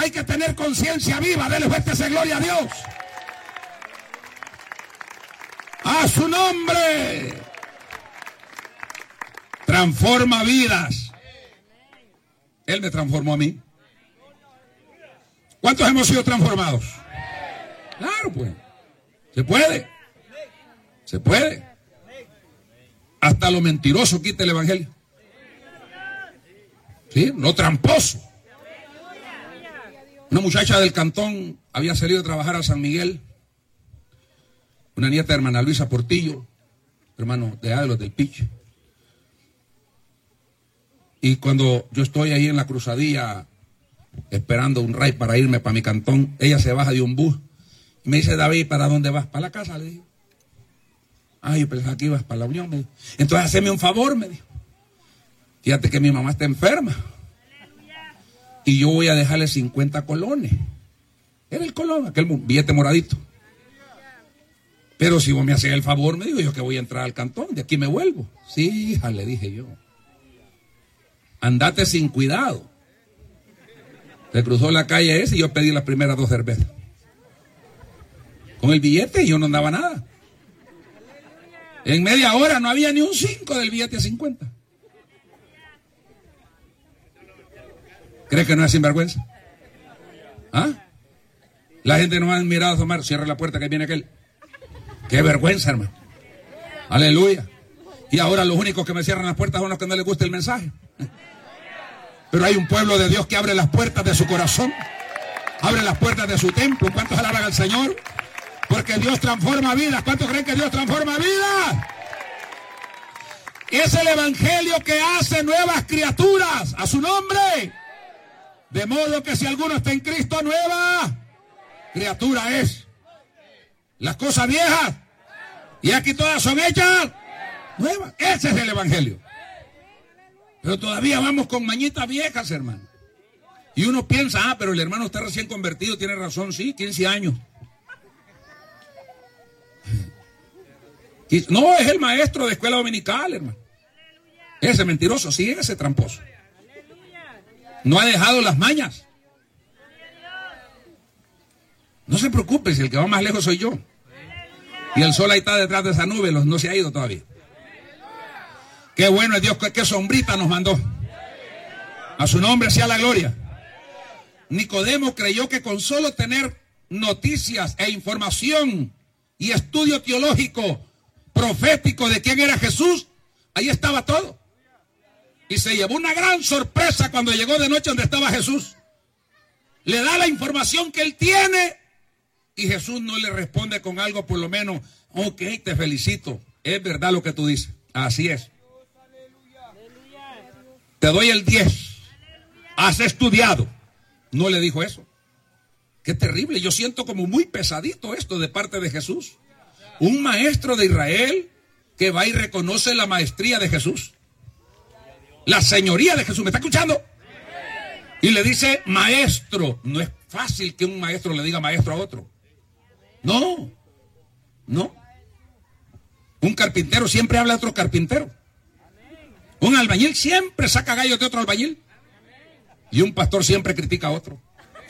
hay que tener conciencia viva. Dele fuerte esa gloria a Dios. A su nombre. Transforma vidas. Él me transformó a mí. ¿Cuántos hemos sido transformados? Claro, pues. Se puede. Se puede. Hasta lo mentiroso quita el evangelio. ¿Sí? Lo tramposo. Una muchacha del cantón había salido a trabajar a San Miguel. Una nieta de hermana Luisa Portillo, hermano de los del Piche. Y cuando yo estoy ahí en la cruzadilla esperando un ride para irme para mi cantón, ella se baja de un bus y me dice: David, ¿para dónde vas? Para la casa, le digo. Ay, yo pensaba que ibas para la Unión, me dijo. Entonces, haceme un favor, me dijo. Fíjate que mi mamá está enferma y yo voy a dejarle 50 colones. Era el colón, aquel billete moradito. Pero si vos me haces el favor, me dijo, yo que voy a entrar al cantón, de aquí me vuelvo. Sí, hija, le dije yo. Andate sin cuidado. Se cruzó la calle ese y yo pedí las primeras 2 cervezas. Con el billete yo no andaba nada. En media hora no había ni un 5 del billete de 50. ¿Crees que no es sinvergüenza? ¿Ah? La gente no ha mirado a asomar. Cierra la puerta que viene aquel. Qué vergüenza, hermano. Aleluya. Y ahora los únicos que me cierran las puertas son los que no les gusta el mensaje. Pero hay un pueblo de Dios que abre las puertas de su corazón, abre las puertas de su templo. ¿Cuántos alaban al Señor? Porque Dios transforma vidas. ¿Cuántos creen que Dios transforma vidas? Es el evangelio que hace nuevas criaturas. A su nombre. De modo que si alguno está en Cristo, nueva criatura es. Las cosas viejas y aquí todas son hechas nuevas. Ese es el evangelio. Pero todavía vamos con mañitas viejas, hermano. Y uno piensa, pero el hermano está recién convertido, tiene razón, sí, 15 años. No, es el maestro de escuela dominical, hermano. Ese mentiroso, sí, ese tramposo. No ha dejado las mañas. No se preocupe, si el que va más lejos soy yo. Y el sol ahí está detrás de esa nube, no se ha ido todavía. Qué bueno es Dios, qué sombrita nos mandó. A su nombre sea la gloria. Nicodemo creyó que con solo tener noticias e información y estudio teológico, profético de quién era Jesús, ahí estaba todo. Y se llevó una gran sorpresa cuando llegó de noche donde estaba Jesús. Le da la información que él tiene y Jesús no le responde con algo, por lo menos, ok, te felicito, es verdad lo que tú dices, así es. Te doy el 10. Has estudiado. No le dijo eso. Qué terrible. Yo siento como muy pesadito esto de parte de Jesús. Un maestro de Israel que va y reconoce la maestría de Jesús. La señoría de Jesús. ¿Me está escuchando? Y le dice maestro. No es fácil que un maestro le diga maestro a otro. No. No. Un carpintero siempre habla a otro carpintero. Un albañil siempre saca gallos de otro albañil. Y un pastor siempre critica a otro.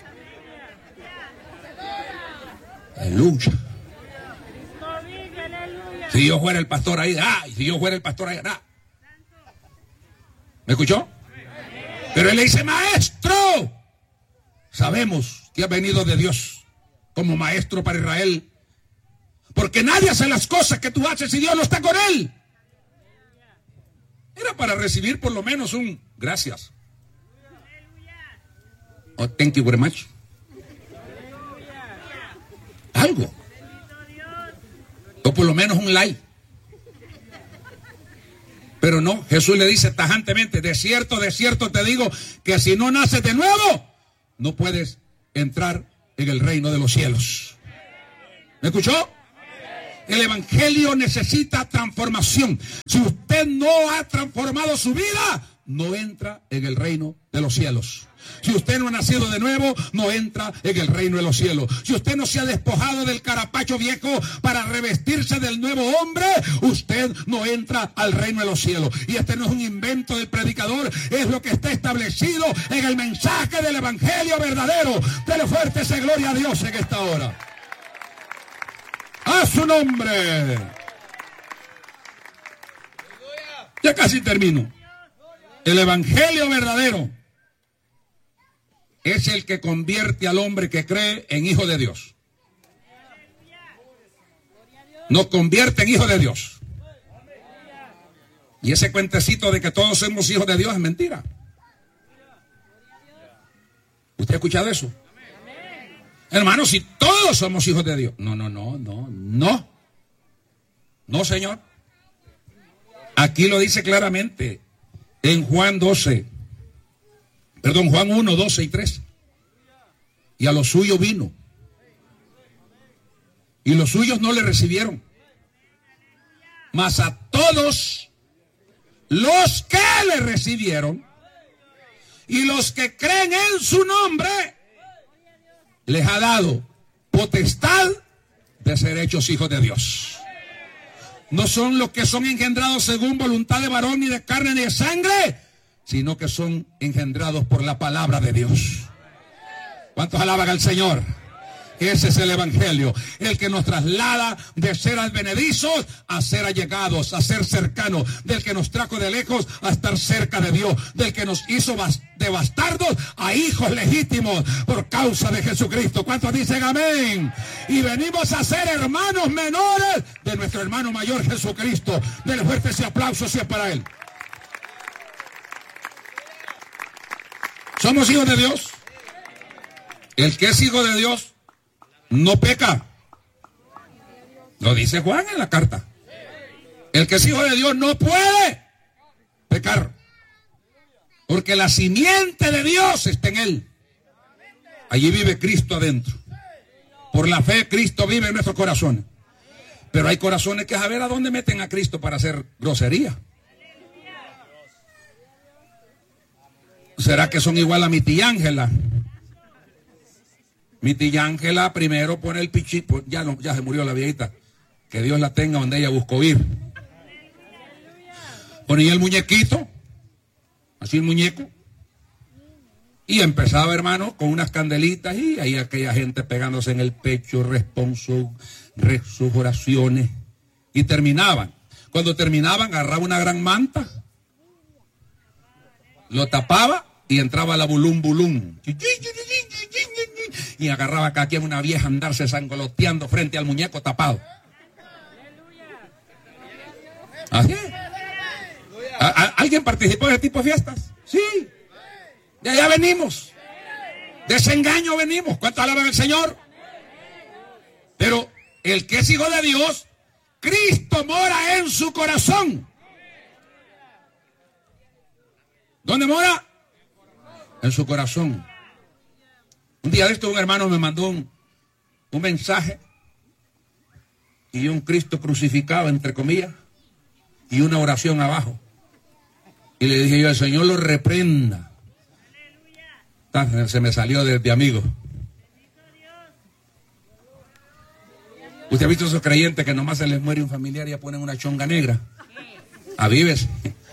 Aleluya. Si yo fuera el pastor ahí, si yo fuera el pastor ahí, ¿me escuchó? Pero él le dice, maestro. Sabemos que ha venido de Dios como maestro para Israel. Porque nadie hace las cosas que tú haces si Dios no está con él. Era para recibir por lo menos un gracias. Oh, thank you very much. Algo. O por lo menos un like. Pero no, Jesús le dice tajantemente, de cierto te digo, que si no naces de nuevo, no puedes entrar en el reino de los cielos. ¿Me escuchó? El evangelio necesita transformación. Si usted no ha transformado su vida, no entra en el reino de los cielos. Si usted no ha nacido de nuevo, no entra en el reino de los cielos. Si usted no se ha despojado del carapacho viejo para revestirse del nuevo hombre, usted no entra al reino de los cielos. Y este no es un invento del predicador, es lo que está establecido en el mensaje del evangelio verdadero. Dele fuerte esa gloria a Dios en esta hora. ¡A su nombre! Ya casi termino. El evangelio verdadero es el que convierte al hombre que cree en hijo de Dios. Nos convierte en hijo de Dios. Y ese cuentecito de que todos somos hijos de Dios es mentira. ¿Usted ha escuchado eso? Hermano, si todos somos hijos de Dios. No. No, señor. Aquí lo dice claramente en Juan 1, 12 y 13. Y a los suyos vino. Y los suyos no le recibieron. Mas a todos los que le recibieron y los que creen en su nombre, les ha dado potestad de ser hechos hijos de Dios. No son los que son engendrados según voluntad de varón, ni de carne, ni de sangre, sino que son engendrados por la palabra de Dios. ¿Cuántos alaban al Señor? Ese es el evangelio, el que nos traslada de ser advenedizos a ser allegados, a ser cercanos, del que nos trajo de lejos a estar cerca de Dios, del que nos hizo de bastardos a hijos legítimos por causa de Jesucristo. ¿Cuántos dicen amén? Y venimos a ser hermanos menores de nuestro hermano mayor Jesucristo. Denle fuerte ese aplauso si es para Él. ¿Somos hijos de Dios? El que es hijo de Dios no peca. Lo dice Juan en la carta. El que es hijo de Dios no puede pecar, porque la simiente de Dios está en él. Allí vive Cristo adentro. Por la fe Cristo vive en nuestros corazones. Pero hay corazones que a ver a dónde meten a Cristo para hacer grosería. ¿Será que son igual a mi tía Ángela? Mi tía Ángela primero pone el pichito, ya se murió la viejita, que Dios la tenga donde ella buscó ir. Ponía el muñequito, así el muñeco, y empezaba, hermano, con unas candelitas, y ahí aquella gente pegándose en el pecho, sus oraciones, y terminaban. Cuando terminaban, agarraba una gran manta, lo tapaba, y entraba la bulum bulum. Y agarraba acá quien una vieja andarse sangoloteando frente al muñeco tapado. ¿Así? ¿Alguien participó de ese tipo de fiestas? Sí. De allá venimos. De ese engaño venimos. ¿Cuánto alaban al Señor? Pero el que es hijo de Dios, Cristo mora en su corazón. ¿Dónde mora? En su corazón. Un día de esto un hermano me mandó un mensaje y un Cristo crucificado, entre comillas, y una oración abajo. Y le dije yo, el Señor lo reprenda. Se me salió de amigo. ¿Usted ha visto esos creyentes que nomás se les muere un familiar y ya ponen una chonga negra? Avívese.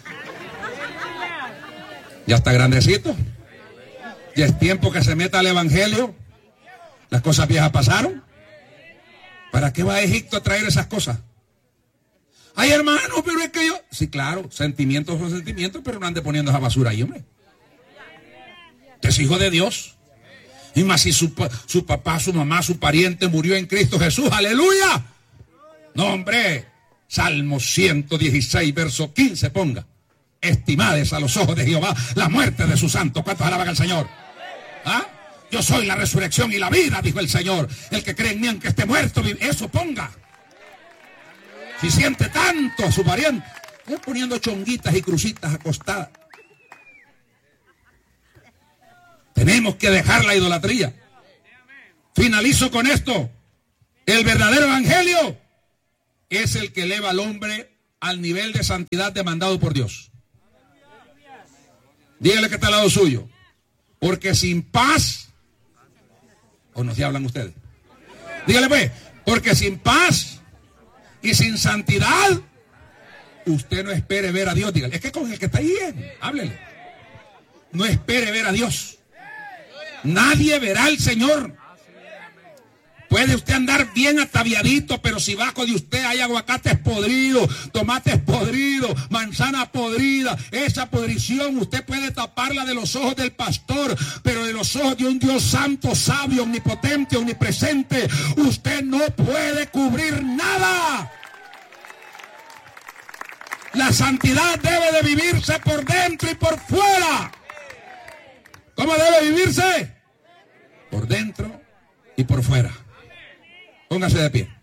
Ya está grandecito. Ya es tiempo que se meta al evangelio. Las cosas viejas pasaron. ¿Para qué va a Egipto a traer esas cosas? Ay, hermano, pero es que yo... Sí, claro, sentimientos son sentimientos, pero no ande poniendo esa basura ahí, hombre. Usted es hijo de Dios. Y más si su papá, su mamá, su pariente murió en Cristo Jesús. ¡Aleluya! No, hombre. Salmo 116, verso 15, ponga. Estimades a los ojos de Jehová la muerte de sus santos. ¿Cuántos alaban al Señor? ¿Ah? Yo soy la resurrección y la vida, dijo el Señor. El que cree en mí, aunque esté muerto, eso ponga. Si siente tanto a su pariente, poniendo chonguitas y crucitas acostadas. Tenemos que dejar la idolatría. Finalizo con esto. El verdadero evangelio es el que eleva al hombre al nivel de santidad demandado por Dios. Dígale que está al lado suyo. Porque sin paz, o no se hablan ustedes. Dígale pues, porque sin paz y sin santidad, usted no espere ver a Dios. Dígale, es que con el que está ahí, háblele. No espere ver a Dios. Nadie verá al Señor. Puede usted andar bien ataviadito, pero si bajo de usted hay aguacates podridos, tomates podridos, manzana podrida, esa podrición usted puede taparla de los ojos del pastor, pero de los ojos de un Dios santo, sabio, omnipotente, omnipresente, usted no puede cubrir nada. La santidad debe de vivirse por dentro y por fuera. ¿Cómo debe vivirse? Por dentro y por fuera. Póngase de pie.